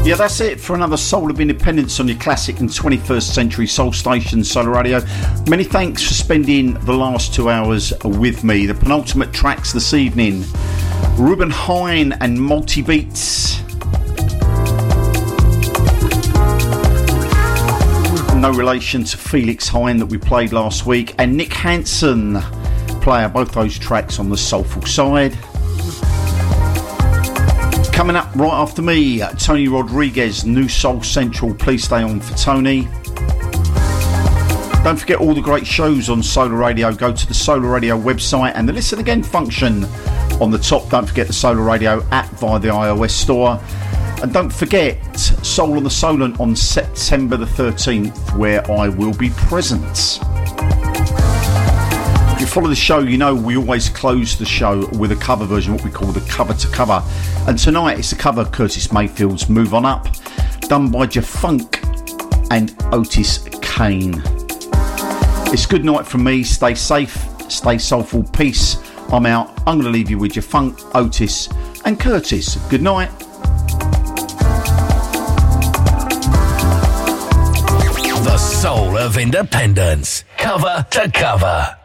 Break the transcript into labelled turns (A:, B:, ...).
A: Yeah, that's it for another Soul of Independence on your classic and 21st century soul station, Solar Radio. Many thanks for spending the last 2 hours with me. The penultimate tracks this evening, Ruben Hine and Multi Beats. No relation to Felix Hine that we played last week, and Nick Hansen, player, both those tracks on the soulful side. Coming up right after me, Tony Rodriguez, New Soul Central. Please stay on for Tony. Don't forget all the great shows on Solar Radio. Go to the Solar Radio website and the listen again function on the top. Don't forget the Solar Radio app via the iOS store. And don't forget Soul on the Solent on September the 13th, where I will be present. If you follow the show, you know we always close the show with a cover version, what we call the cover to cover. And tonight it's a cover of Curtis Mayfield's Move On Up, done by Jafunk and Otis Kane. It's good night from me. Stay safe, stay soulful, peace. I'm out. I'm going to leave you with Jafunk, Otis and Curtis. Good night.
B: The Soul of Independence, cover to cover.